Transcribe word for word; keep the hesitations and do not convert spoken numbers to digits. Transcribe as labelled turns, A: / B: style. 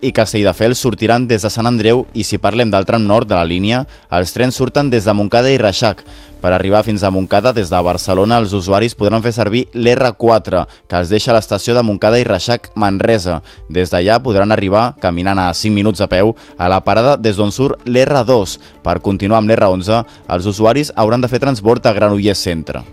A: i Castelldefels sortiran des de Sant Andreu i si parlem del tram nord de la línia, els trens surten des de Montcada i Reixac. Per arribar fins a Montcada, des de Barcelona, els usuaris podran fer servir l'R quatre, que els deixa a l'estació de Montcada i Reixac Manresa. Des d'allà podran arribar, caminant a cinc minuts a peu, a la parada des d'on surt l'R dos. Per continuar amb l'R onze, els usuaris hauran de fer transbord a Granollers Centre.